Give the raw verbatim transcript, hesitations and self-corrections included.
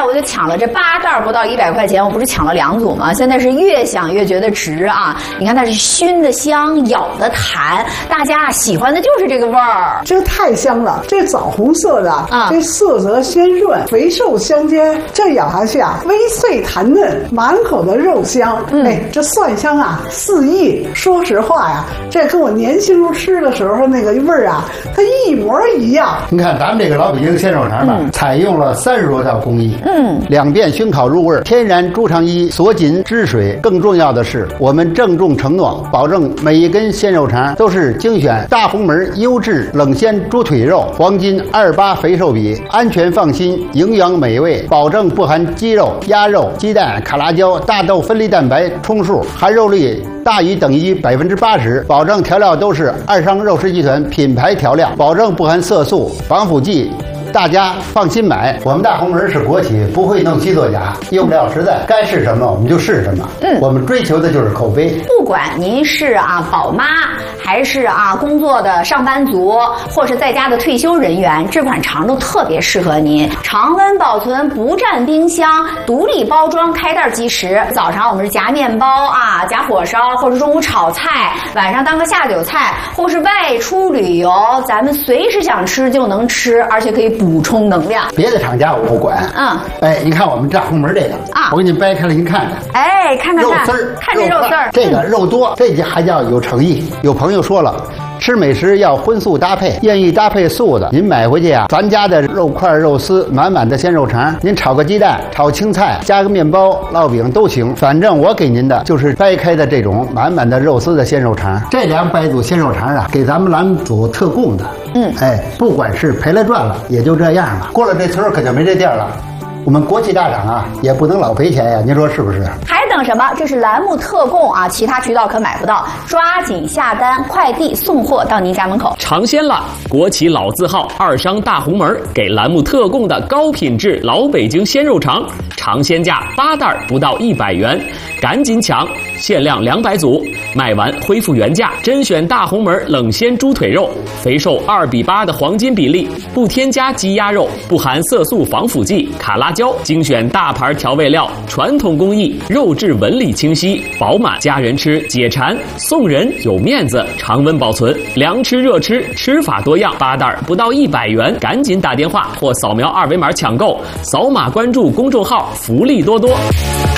我就抢了这八袋不到一百块钱，我不是抢了两组吗？现在是越想越觉得值啊！你看它是熏的香，咬的弹，大家喜欢的就是这个味儿。 这太香了，这枣红色的啊，这色泽鲜润，肥瘦相间，这咬下去啊，微脆弹嫩，满口的肉香。嗯、哎，这蒜香啊四溢。说实话呀，这跟我年轻时候吃的时候那个味儿啊，它一模一样。 你看咱们这个老北京鲜肉肠吧，嗯、采用了三十多道工艺，嗯，两遍熏烤入味，天然猪肠衣锁紧汁水。更重要的是，我们郑重承诺，保证每一根鲜肉肠都是精选大红门优质冷鲜猪腿肉，黄金二八肥瘦比，安全放心，营养美味，保证不含鸡肉、鸭肉、鸡蛋、卡拉胶、大豆分离蛋白充数，含肉率大于等于百分之八十，保证调料都是二商肉食集团品牌调料，保证不含色素、防腐剂。大家放心买，我们大红门是国企，不会弄虚作假，用料实在，该是什么我们就是什么。嗯，我们追求的就是口碑。 不管您是啊宝妈，还是啊工作的上班族，或是在家的退休人员，这款肠都特别适合您。常温保存，不占冰箱，独立包装，开袋即食。早上我们是夹面包啊，夹火烧，或者中午炒菜，晚上当个下酒菜，或是外出旅游，咱们随时想吃就能吃，而且可以补充能量。 别的厂家我不管。嗯，哎，你看我们大红门这个啊，我给你掰开了，您看看。 哎，看看肉丝儿， 看这肉丝儿， 这个肉多，这还叫有诚意。有朋友说了，吃美食要荤素搭配，愿意搭配素的，您买回去啊，咱家的肉块、肉丝，满满的鲜肉肠，您炒个鸡蛋、炒青菜，加个面包、烙饼都行。反正我给您的就是掰开的这种满满的肉丝的鲜肉肠。这两百组鲜肉肠啊，给咱们栏目组特供的。嗯，哎，不管是赔了赚了，也就这样了。过了这村可就没这店了。我们国企大厂啊，也不能老赔钱呀，您说是不是？ 还等什么？这是栏目特供啊，其他渠道可买不到，抓紧下单，快递送货到您家门口。 尝鲜了，国企老字号二商大红门给栏目特供的高品质老北京鲜肉肠，尝鲜价八袋不到一百元，赶紧抢，限量两百组，卖完恢复原价。甄选大红门冷鲜猪腿肉，肥瘦二比八的黄金比例，不添加鸡鸭肉，不含色素防腐剂、卡拉胶，精选大牌调味料，传统工艺，肉质纹理清晰饱满，家人吃解馋，送人有面子，常温保存，凉吃热吃，吃法多样，八袋不到一百元，赶紧打电话或扫描二维码抢购，扫码关注公众号，福利多多。